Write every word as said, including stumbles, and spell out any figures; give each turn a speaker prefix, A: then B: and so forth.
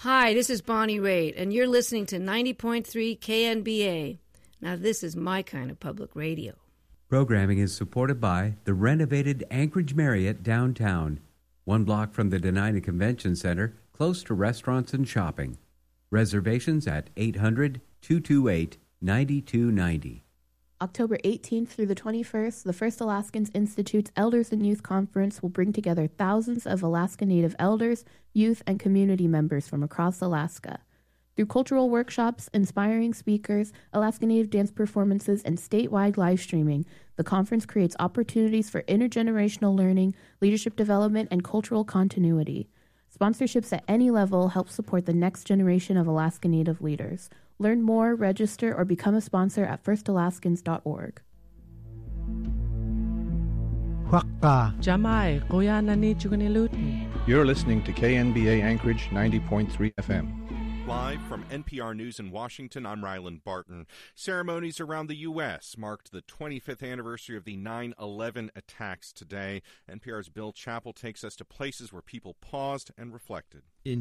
A: Hi, this is Bonnie Raitt, and you're listening to ninety point three K N B A. Now, this is my kind of public radio.
B: Programming is supported by the renovated Anchorage Marriott downtown, one block from the Denina Convention Center, close to restaurants and shopping. Reservations at eight hundred, two two eight, nine two nine zero.
C: October eighteenth through the twenty-first, the First Alaskans Institute's Elders and Youth Conference will bring together thousands of Alaska Native elders, youth, and community members from across Alaska. Through cultural workshops, inspiring speakers, Alaska Native dance performances, and statewide live streaming, the conference creates opportunities for intergenerational learning, leadership development, and cultural continuity. Sponsorships at any level help support the next generation of Alaska Native leaders. Learn more, register, or become a sponsor at first alaskans dot org.
D: You're listening to K N B A Anchorage ninety point three F M.
E: Live from N P R News in Washington, I'm Ryland Barton. Ceremonies around the U S marked the twenty-fifth anniversary of the nine eleven attacks today. N P R's Bill Chappell takes us to places where people paused and reflected.
F: In